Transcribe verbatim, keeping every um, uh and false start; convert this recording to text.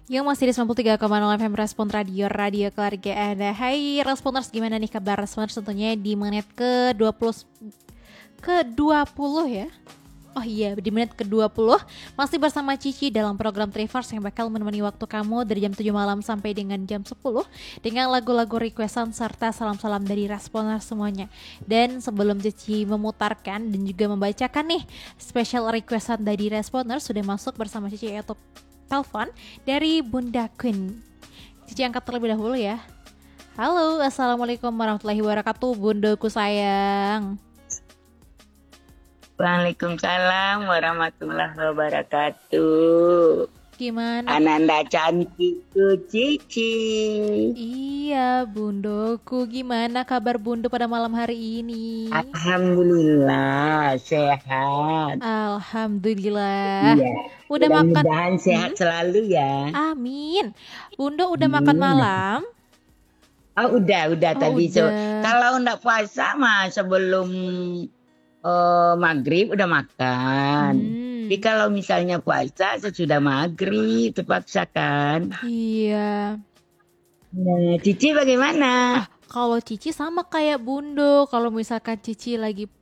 Yang masih di sembilan puluh tiga koma nol F M Respon Radio, Radio Keluarga Anda. Hai Responers, gimana nih kabar Responers tentunya di menit ke dua puluh ke dua puluh ya. Oh iya, di menit ke dua puluh masih bersama Cici dalam program Trivers yang bakal menemani waktu kamu dari jam tujuh malam sampai dengan jam sepuluh dengan lagu-lagu requestan serta salam-salam dari Responers semuanya. Dan sebelum Cici memutarkan dan juga membacakan nih special requestan dari Responers, sudah masuk bersama Cici yaitu telepon dari Bunda Queen. Cici angkat terlebih dahulu ya. Halo, assalamualaikum warahmatullahi wabarakatuh, bundaku sayang. Waalaikumsalam warahmatullahi wabarakatuh. Gimana? Ananda cantikku Cici. Iya, bundoku. Gimana kabar bundu pada malam hari ini? Alhamdulillah sehat. Alhamdulillah. Iya. Udah makan? Mudah-mudahan sehat Hmm? selalu ya. Amin. Bunda udah makan Hmm. malam? Oh udah udah Oh, tadi. So, udah. kalau ndak puasa mah sebelum uh, maghrib udah makan. Hmm. Tapi kalau misalnya puasa sesudah maghrib terpaksa kan. Iya. Nah, Cici bagaimana? Ah, kalau Cici sama kayak Bundo. Kalau misalkan Cici lagi